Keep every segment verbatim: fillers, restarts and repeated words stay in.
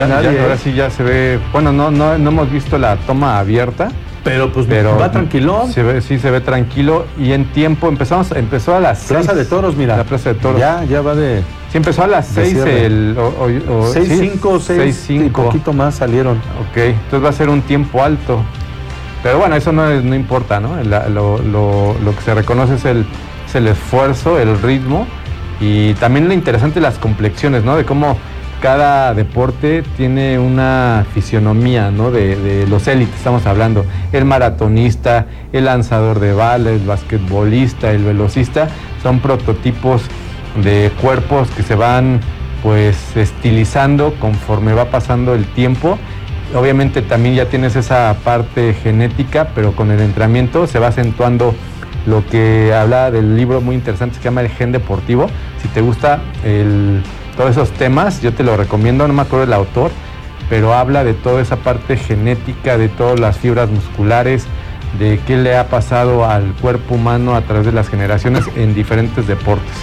Nadie, ya, ahora sí ya se ve, bueno, no, no, no hemos visto la toma abierta. Pero pues pero va tranquilón. Se ve, sí, se ve tranquilo. Y en tiempo empezamos, empezó a las Plaza seis. de Toros, mira. La Plaza de Toros. Ya, ya va de. Sí, empezó a las seis el. seis cinco, seis y poquito más salieron. Ok, entonces va a ser un tiempo alto. Pero bueno, eso no, es, no importa, ¿no? La, lo, lo, lo que se reconoce es el, es el esfuerzo, el ritmo. Y también lo interesante las complexiones, ¿no? De cómo cada deporte tiene una fisionomía, ¿no? De, de los élites, estamos hablando. El maratonista, el lanzador de bala, el basquetbolista, el velocista, son prototipos de cuerpos que se van, pues, estilizando conforme va pasando el tiempo. Obviamente también ya tienes esa parte genética, pero con el entrenamiento se va acentuando lo que habla del libro muy interesante, se llama El Gen Deportivo. Si te gusta el... todos esos temas, yo te lo recomiendo, no me acuerdo el autor, pero habla de toda esa parte genética, de todas las fibras musculares, de qué le ha pasado al cuerpo humano a través de las generaciones en diferentes deportes.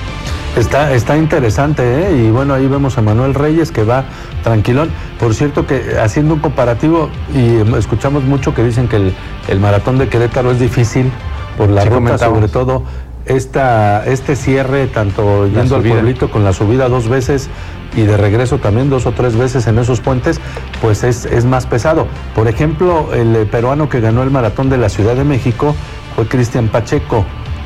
Está, está interesante, ¿eh? Y bueno, ahí vemos a Manuel Reyes que va tranquilón. Por cierto que haciendo un comparativo, y escuchamos mucho que dicen que el, el maratón de Querétaro es difícil por la sí, ruta, comentamos. sobre todo esta, este cierre, tanto la yendo subida. al pueblito con la subida dos veces y de regreso también dos o tres veces en esos puentes, pues es, es más pesado. Por ejemplo, el peruano que ganó el maratón de la Ciudad de México fue Cristian Pacheco.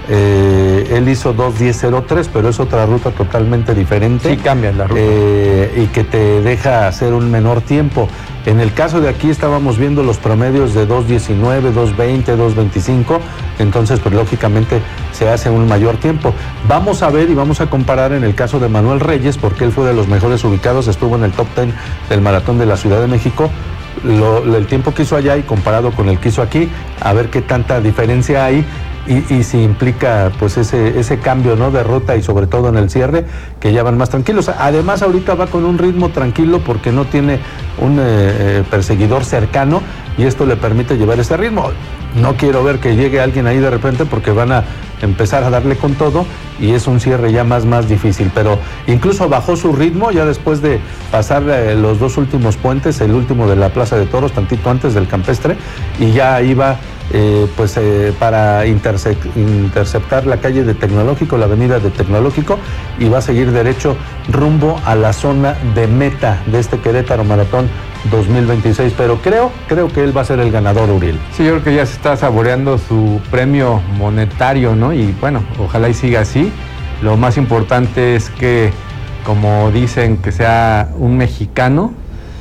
Eh, él hizo dos diez cero tres, pero es otra ruta totalmente diferente. Sí, cambian la ruta. Eh, y que te deja hacer un menor tiempo. En el caso de aquí estábamos viendo los promedios de dos diecinueve, dos veinte, dos veinticinco, entonces pues lógicamente se hace un mayor tiempo. Vamos a ver y vamos a comparar en el caso de Manuel Reyes, porque él fue de los mejores ubicados, estuvo en el top diez del maratón de la Ciudad de México. Lo, el tiempo que hizo allá y comparado con el que hizo aquí, a ver qué tanta diferencia hay. Y, y si implica pues ese, ese cambio, ¿no?, de ruta y sobre todo en el cierre, que ya van más tranquilos. Además ahorita va con un ritmo tranquilo porque no tiene un eh, perseguidor cercano y esto le permite llevar ese ritmo. No quiero ver que llegue alguien ahí de repente porque van a empezar a darle con todo y es un cierre ya más, más difícil, pero incluso bajó su ritmo ya después de pasar eh, los dos últimos puentes, el último de la Plaza de Toros, tantito antes del Campestre, y ya iba eh, pues eh, para interse interceptar la calle de Tecnológico, la avenida de Tecnológico, y va a seguir derecho rumbo a la zona de meta de este Querétaro Maratón dos mil veintiséis, pero creo, creo que él va a ser el ganador, Uriel. Sí, yo creo que ya se está saboreando su premio monetario, ¿no? Y bueno, ojalá y siga así. Lo más importante es que, como dicen, que sea un mexicano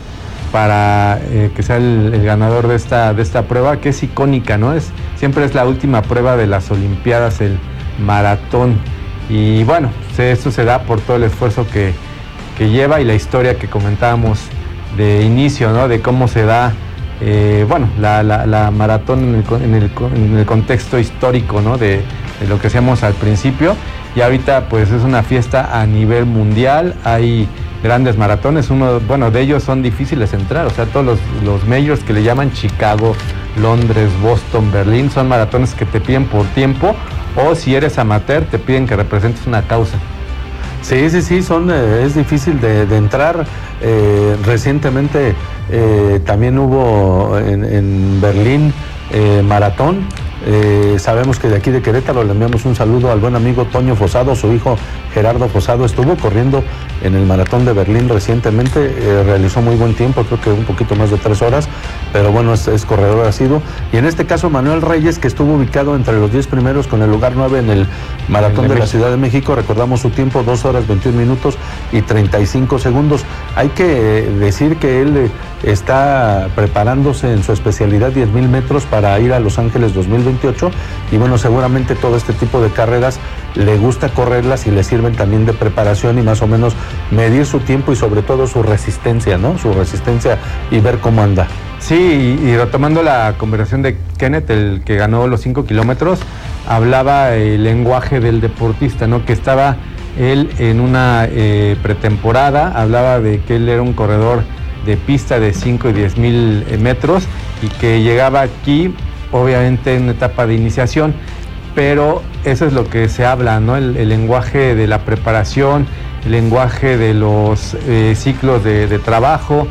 para eh, que sea el, el ganador de esta, de esta prueba, que es icónica, ¿no? Es, siempre es la última prueba de las Olimpiadas, el maratón. Y bueno, esto se da por todo el esfuerzo que, que lleva y la historia que comentábamos de inicio, ¿no? De cómo se da, eh, bueno, la, la, la maratón en el, en, el, en el contexto histórico, ¿no? De, de lo que hacíamos al principio. Y ahorita pues es una fiesta a nivel mundial, hay grandes maratones, uno, bueno, de ellos son difíciles de entrar, o sea, todos los, los majors que le llaman Chicago, Londres, Boston, Berlín, son maratones que te piden por tiempo, o si eres amateur te piden que representes una causa. Sí, sí, sí, son, eh, es difícil de, de entrar. Eh, recientemente eh, también hubo en, en Berlín eh, maratón. Eh, sabemos que de aquí de Querétaro le enviamos un saludo al buen amigo Toño Fosado, su hijo Gerardo Fosado estuvo corriendo en el maratón de Berlín recientemente, eh, realizó muy buen tiempo, creo que un poquito más de tres horas, pero bueno, es, es corredor asiduo. Y en este caso Manuel Reyes, que estuvo ubicado entre los diez primeros con el lugar nueve en el maratón de, de la Ciudad de México, recordamos su tiempo, dos horas veintiún minutos y treinta y cinco segundos. Hay que decir que él eh, está preparándose en su especialidad diez mil metros para ir a Los Ángeles dos mil veintiocho y bueno, seguramente todo este tipo de carreras le gusta correrlas y le sirven también de preparación y más o menos medir su tiempo y sobre todo su resistencia, ¿no? Su resistencia y ver cómo anda. Sí, y, y retomando la conversación de Kenneth, el que ganó los cinco kilómetros, hablaba el lenguaje del deportista, ¿no? Que estaba él en una eh, pretemporada, hablaba de que él era un corredor de pista de cinco y diez mil metros y que llegaba aquí, obviamente en una etapa de iniciación, pero eso es lo que se habla, ¿no? El, el lenguaje de la preparación, el lenguaje de los eh, ciclos de, de trabajo,